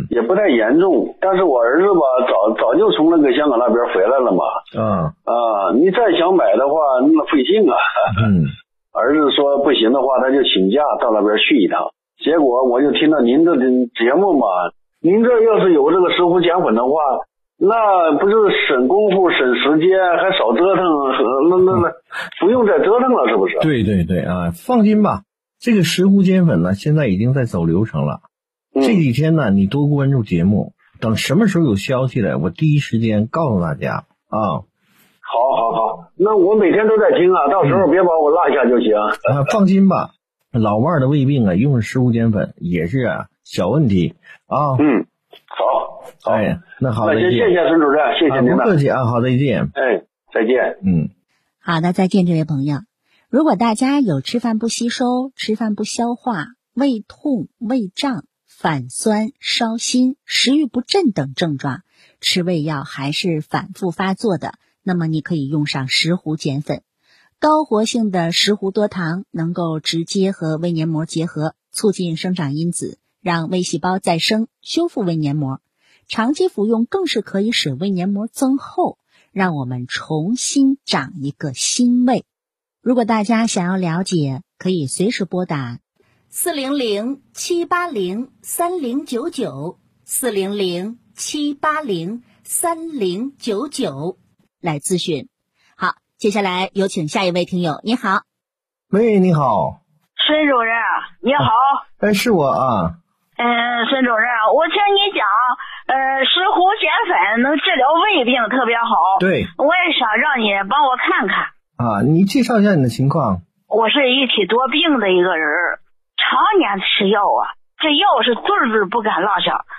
也不太严重。但是我儿子吧，早就从那个香港那边回来了嘛。你再想买的话，那么费劲啊。儿子说不行的话，他就请假到那边去一趟。结果我就听到您这节目嘛，您这要是有这个石斛碱粉的话，那不是省功夫省时间，还少折腾，那不用再折腾了，是不是？ 对啊，放心吧，这个石斛碱粉呢，现在已经在走流程了。这几天呢，你多关注节目，等什么时候有消息了，我第一时间告诉大家啊。 好，那我每天都在听啊，到时候别把我落下就行。 放心吧，老腕的胃病啊，用石斛碱粉也是小问题啊。 好。 那好， 那先谢谢孙主任，谢谢您了。 不客气啊，好，再见。 再见。 好的，再见，这位朋友。如果大家有吃饭不吸收、吃饭不消化、胃痛、胃胀、反酸、烧心、食欲不振等症状，吃胃药还是反复发作的，那么你可以用上石斛碱粉。高活性的石斛多糖能够直接和胃黏膜结合，促进生长因子，让胃细胞再生，修复胃黏膜。长期服用更是可以使胃黏膜增厚，让我们重新长一个新胃。如果大家想要了解，可以随时拨打400-780-3099，400-780-3099来咨询。好，接下来有请下一位听友。你好。 喂，你好。 孙主任，你好。 是我啊。 孙主任，我听你讲，石斛碱粉能治疗胃病，特别好。 对。 我也想让你帮我看看。 你介绍一下你的情况。 我是一体多病的一个人，常年吃药啊，这药是顿不敢落下。